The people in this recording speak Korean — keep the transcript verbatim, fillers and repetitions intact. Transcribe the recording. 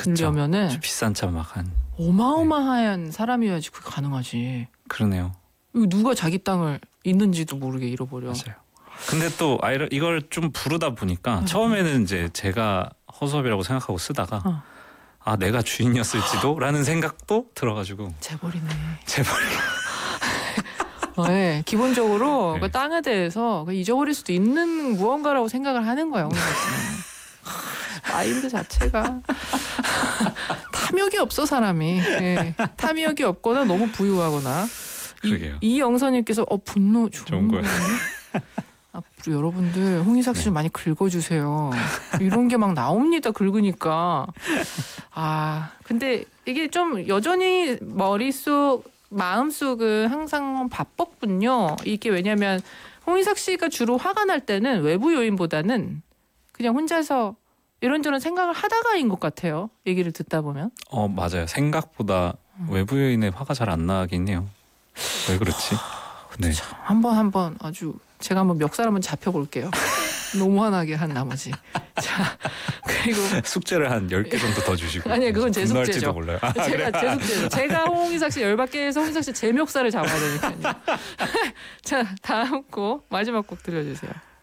그러려면은 아주 비싼 차 막 한 어마어마한 네. 사람이어야지 그게 가능하지. 그러네요. 누가 자기 땅을 있는지도 모르게 잃어버려. 맞아요. 근데 또 아이를 이걸 좀 부르다 보니까 어. 처음에는 이제 제가 허수아비라고 생각하고 쓰다가 어. 아 내가 주인이었을지도 라는 생각도 들어가지고 재벌이네. 재벌이. 네, 기본적으로 네. 그 땅에 대해서 잊어버릴 수도 있는 무언가라고 생각을 하는 거예요. 마인드 자체가 탐욕이 없어 사람이. 네. 탐욕이 없거나 너무 부유하거나. 그러게요. 이, 이영선님께서 어 분노 좋은, 좋은 거예요. 앞으로 여러분들 홍희삭 씨 네. 많이 긁어주세요. 이런 게 막 나옵니다. 긁으니까. 아 근데 이게 좀 여전히 머릿속 마음속은 항상 바빴군요. 이게 왜냐하면 홍희삭 씨가 주로 화가 날 때는 외부 요인보다는 그냥 혼자서 이런저런 생각을 하다가인 것 같아요. 얘기를 듣다 보면. 어 맞아요. 생각보다 음. 외부 요인에 화가 잘 안 나긴 해요. 왜 그렇지? 네. 한번 한번 아주 제가 한번 멱살 한번 잡혀볼게요. 너무 화나게 한 나머지. 자 그리고 숙제를 한 열 개 정도 더 주시고. 아니요 그건 제 숙제죠. 몰라요. 아, 제가 그래? 제 숙제죠. 제가 홍희삭 씨 열받게 해서 홍희삭 씨 제 멱살을 잡아야 되니까요. 자 다음 곡 마지막 곡 들려주세요.